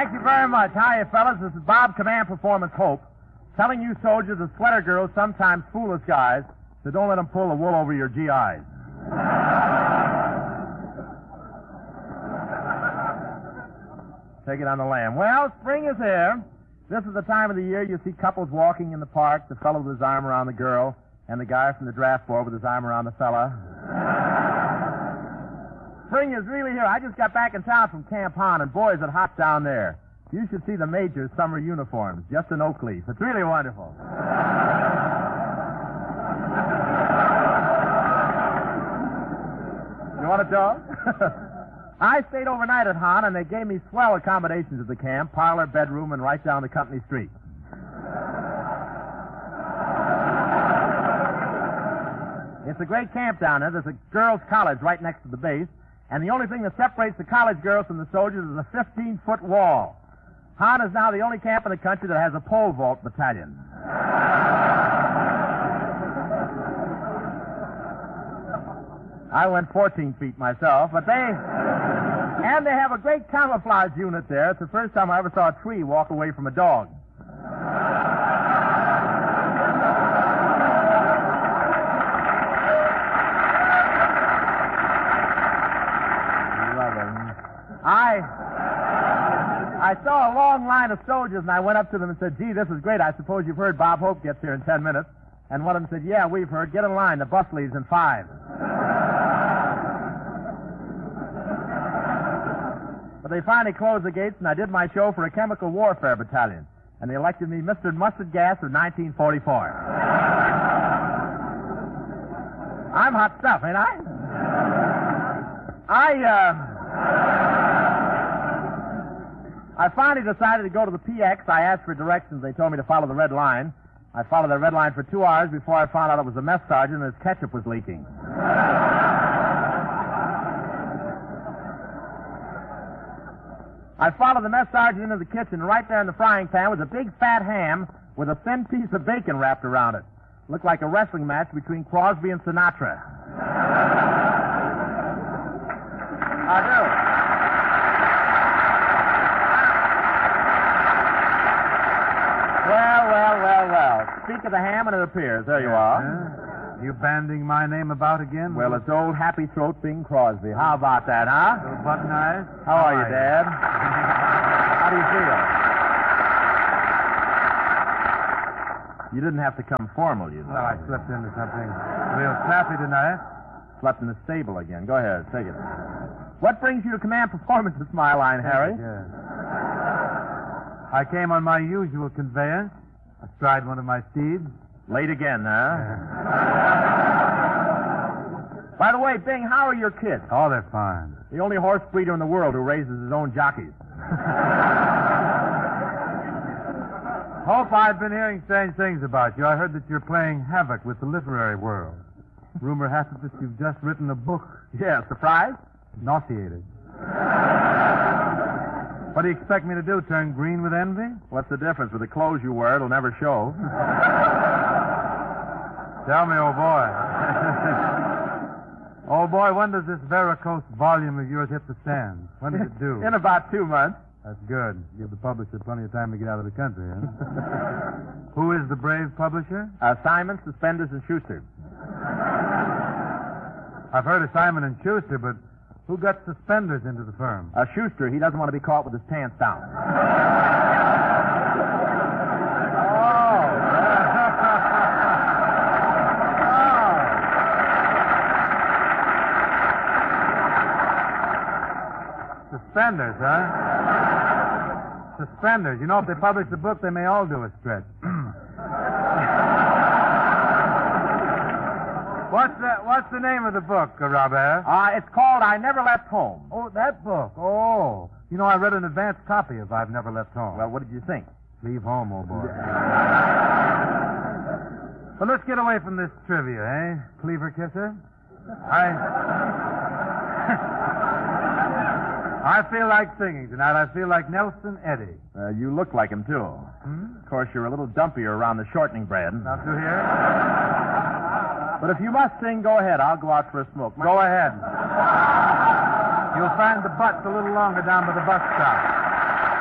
Thank you very much. Hiya, fellas. This is Bob Command Performance Hope, telling you soldiers that sweater girls sometimes fool us guys, so don't let them pull the wool over your GIs. Take it on the lamb. Well, spring is here. This is the time of the year you see couples walking in the park, the fellow with his arm around the girl, and the guy from the draft board with his arm around the fella. Spring is really here. I just got back in town from Camp Hahn, and boy, is it hot down there. You should see the major's summer uniforms, just an oak leaf. It's really wonderful. You want to talk? I stayed overnight at Hahn, and they gave me swell accommodations at the camp, parlor, bedroom, and right down the company street. It's a great camp down there. There's a girls' college right next to the base, and the only thing that separates the college girls from the soldiers is a 15-foot wall. Hahn is now the only camp in the country that has a pole vault battalion. I went 14 feet myself, but they have a great camouflage unit there. It's the first time I ever saw a tree walk away from a dog. I saw a long line of soldiers, and I went up to them and said, gee, this is great. I suppose you've heard Bob Hope gets here in 10 minutes. And one of them said, yeah, we've heard. Get in line. The bus leaves in 5. But they finally closed the gates, and I did my show for a chemical warfare battalion. And they elected me Mr. Mustard Gas of 1944. I'm hot stuff, ain't I? I finally decided to go to the PX. I asked for directions. They told me to follow the red line. I followed the red line for 2 hours before I found out it was a mess sergeant and his ketchup was leaking. I followed the mess sergeant into the kitchen. Right there in the frying pan was a big fat ham with a thin piece of bacon wrapped around it. Looked like a wrestling match between Crosby and Sinatra. I do. Well. Speak of the ham, and it appears. There you are. You banding my name about again? Well, it's old Happy Throat Bing Crosby. How about that, huh? Little button eyes. How are you, Dad? How do you feel? You didn't have to come formal, you know. Well, I slipped into something real snappy tonight. Slept in the stable again. Go ahead, take it. What brings you to Command Performance at Smile Line, Harry? Yes. I came on my usual conveyance, astride one of my steeds. Late again, huh? Yeah. By the way, Bing, how are your kids? Oh, they're fine. The only horse breeder in the world who raises his own jockeys. Hope, I've been hearing strange things about you. I heard that you're playing havoc with the literary world. Rumor has it that you've just written a book. Yeah, surprise? Nauseated. What do you expect me to do, turn green with envy? What's the difference? With the clothes you wear, it'll never show. Tell me, old boy. Old boy, when does this varicose volume of yours hit the stands? When does it do? In about 2 months. That's good. Give the publisher plenty of time to get out of the country, huh? Who is the brave publisher? Simon, Suspenders, and Schuster. I've heard of Simon and Schuster, but who got Suspenders into the firm? Schuster. He doesn't want to be caught with his pants down. Suspenders, huh? Suspenders. You know, if they publish the book, they may all do a stretch. What's the name of the book, Robert? It's called I Never Left Home. Oh, that book. Oh. You know, I read an advance copy of I've Never Left Home. Well, what did you think? Leave home, old boy. Well, let's get away from this trivia, eh? Cleaver kisser? I feel like singing tonight. I feel like Nelson Eddy. You look like him, too. Of course, you're a little dumpier around the shortening bread. Not through here? But if you must sing, go ahead. I'll go out for a smoke. Go ahead. You'll find the butts a little longer down by the bus stop.